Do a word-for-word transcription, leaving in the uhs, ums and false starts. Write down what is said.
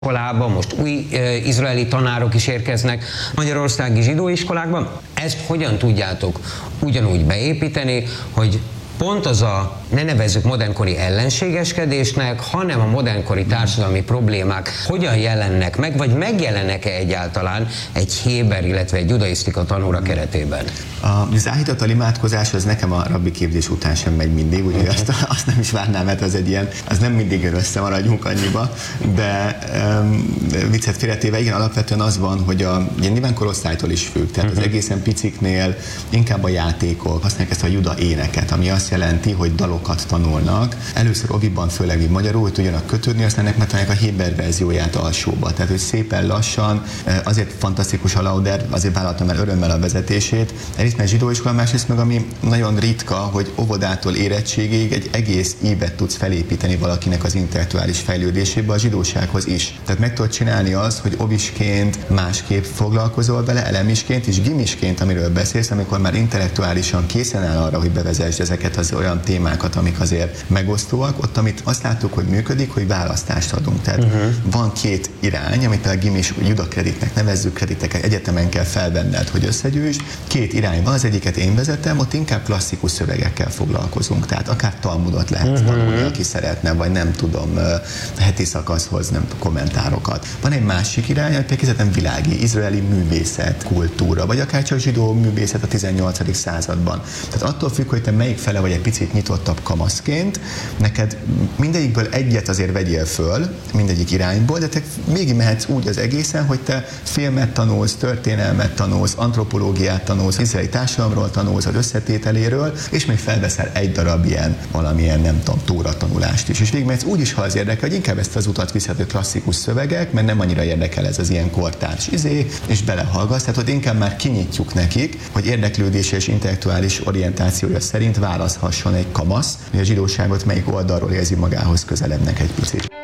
iskolában, most új e, izraeli tanárok is érkeznek magyarországi zsidóiskolákban. Ezt hogyan tudjátok ugyanúgy beépíteni, hogy pont az a, ne nevezzük modernkori ellenségeskedésnek, hanem a modernkori társadalmi problémák hogyan jelennek meg, vagy megjelennek-e egyáltalán egy héber, illetve egy judaisztika tanóra keretében? A záhidat, a imádkozás az nekem a rabbi képzés után sem megy mindig, úgyhogy azt, azt nem is várnám, mert az egy ilyen, az nem mindig jön össze, maradjunk annyiba, de um, viccet félretéve, igen, alapvetően az van, hogy a, ugye nyilván korosztálytól is függ, tehát az egészen piciknél inkább a játékok, használják ezt a juda éneket, ami azt jelenti, hogy dalokat tanulnak. Először oviban, főleg magyarul, hogy tudjanak kötődni, aztán ennek megtalálják a héber verzióját alsóba. Tehát, hogy szépen lassan, azért fantasztikus a Lauder, azért vállaltam el örömmel a vezetését. Egyrészt mert zsidóiskola, másrészt meg ami nagyon ritka, hogy óvodától érettségig egy egész évet tudsz felépíteni valakinek az intellektuális fejlődésébe, a zsidósághoz is. Tehát meg tudod csinálni az, hogy ovisként másképp foglalkozol vele, elemisként és gimisként, amiről beszélsz, amikor már intellektuálisan készen áll arra, hogy bevezesd ezeket az olyan témákat, amik azért megosztóak, ott amit azt láttuk, hogy működik, hogy választást adunk. Tehát uh-huh. van két irány, amit a gimis juda kreditnek nevezzük, krediteket egyetemen kell felvenned, hogy összegyűjts. Két irány van, az egyiket én vezetem, ott inkább klasszikus szövegekkel foglalkozunk. Tehát akár Talmudot lehet uh-huh. tanulni, aki szeretne, vagy nem tudom, heti szakaszhoz nem kommentárokat. Van egy másik irány, ami kifejezetten világi, izraeli művészet, kultúra, vagy akár csak zsidó művészet a tizennyolcadik században. Tehát attól függ, hogy te melyik fele vagy egy picit nyitottabb kamaszként, neked mindegyikből egyet azért vegyél föl, mindegyik irányból, de te végig mehetsz úgy az egészen, hogy te filmet tanulsz, történelmet tanulsz, antropológiát tanulsz, izraeli társadalomról tanulsz, az összetételéről, és még felveszel egy darab ilyen, valamilyen, nem tudom, tóra tanulást is. És végig mehetsz úgy is, ha az érdekel, hogy inkább ezt az utat viszed a klasszikus szövegek, mert nem annyira érdekel ez az ilyen kortárs izé, és belehallgatsz, tehát hogy inkább már kinyitjuk nekik, hogy érdeklődése és intellektuális orientációja szerint választhasson egy kamasz, hogy a zsidóságot melyik oldalról érzi magához közelebbnek egy picit.